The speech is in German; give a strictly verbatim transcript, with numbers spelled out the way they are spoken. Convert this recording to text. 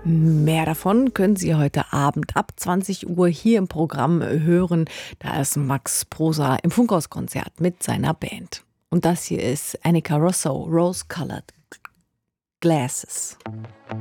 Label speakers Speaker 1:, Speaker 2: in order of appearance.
Speaker 1: Mehr davon können Sie heute Abend ab zwanzig Uhr hier im Programm hören. Da ist Max Prosa im Funkhauskonzert mit seiner Band. Und das hier ist Annika Rosso, Rose Colored Glasses.